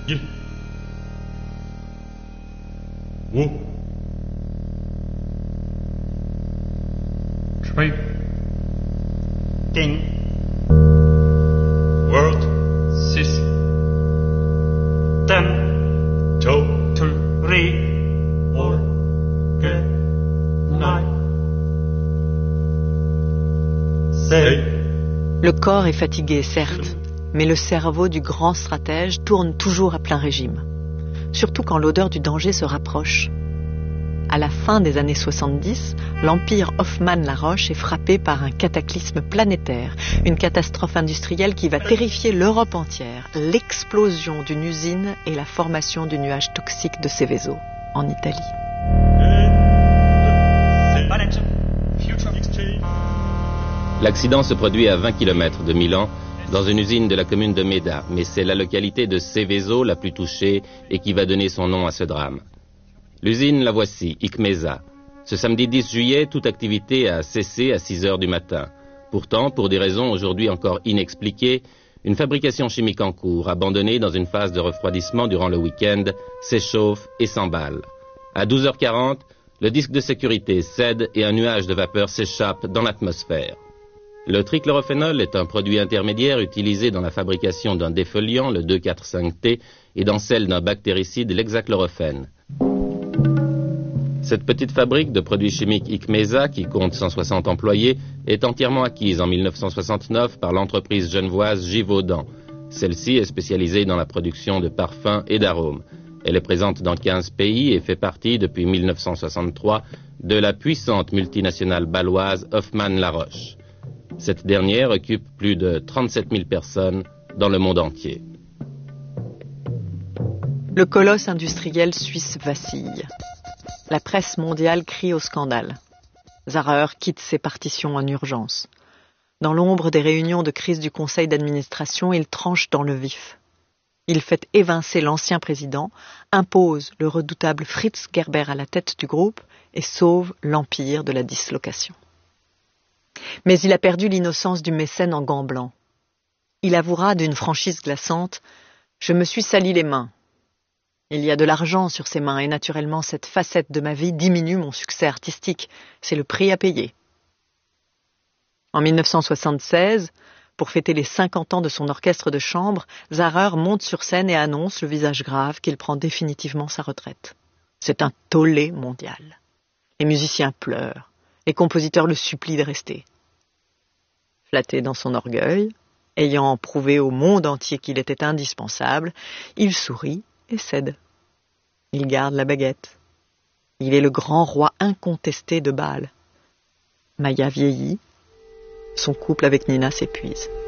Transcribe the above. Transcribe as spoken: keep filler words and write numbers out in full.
Yi. Wu. Shui. Ding. World. Six. Ten. Two. Two. Three. Four. Get. Nine. Seven. Le corps est fatigué, certes, mais le cerveau du grand stratège tourne toujours à plein régime. Surtout quand l'odeur du danger se rapproche. À la fin des années soixante-dix, l'empire Hoffmann-La Roche est frappé par un cataclysme planétaire, une catastrophe industrielle qui va terrifier l'Europe entière, l'explosion d'une usine et la formation du nuage toxique de Seveso, en Italie. L'accident se produit à vingt kilomètres de Milan, dans une usine de la commune de Meda, mais c'est la localité de Seveso la plus touchée et qui va donner son nom à ce drame. L'usine, la voici, Icmesa. Ce samedi dix juillet, toute activité a cessé à six heures du matin. Pourtant, pour des raisons aujourd'hui encore inexpliquées, une fabrication chimique en cours, abandonnée dans une phase de refroidissement durant le week-end, s'échauffe et s'emballe. À douze heures quarante, le disque de sécurité cède et un nuage de vapeur s'échappe dans l'atmosphère. Le trichlorophénol est un produit intermédiaire utilisé dans la fabrication d'un défoliant, le deux quatre cinq T, et dans celle d'un bactéricide, l'hexachlorophène. Cette petite fabrique de produits chimiques Icmesa, qui compte cent soixante employés, est entièrement acquise en mille neuf cent soixante-neuf par l'entreprise genevoise Givaudan. Celle-ci est spécialisée dans la production de parfums et d'arômes. Elle est présente dans quinze pays et fait partie, depuis mille neuf cent soixante-trois, de la puissante multinationale bâloise Hoffmann-La Roche. Cette dernière occupe plus de trente-sept mille personnes dans le monde entier. Le colosse industriel suisse vacille. La presse mondiale crie au scandale. Zahrer quitte ses partitions en urgence. Dans l'ombre des réunions de crise du conseil d'administration, il tranche dans le vif. Il fait évincer l'ancien président, impose le redoutable Fritz Gerber à la tête du groupe et sauve l'empire de la dislocation. Mais il a perdu l'innocence du mécène en gants blancs. Il avouera d'une franchise glaçante « Je me suis sali les mains ». Il y a de l'argent sur ses mains et naturellement cette facette de ma vie diminue mon succès artistique. C'est le prix à payer. En mille neuf cent soixante-seize, pour fêter les cinquante ans de son orchestre de chambre, Zahrer monte sur scène et annonce, le visage grave, qu'il prend définitivement sa retraite. C'est un tollé mondial. Les musiciens pleurent. Les compositeurs le supplient de rester. Flatté dans son orgueil, ayant prouvé au monde entier qu'il était indispensable, il sourit et cède. Il garde la baguette. Il est le grand roi incontesté de Bâle. Maya vieillit. Son couple avec Nina s'épuise.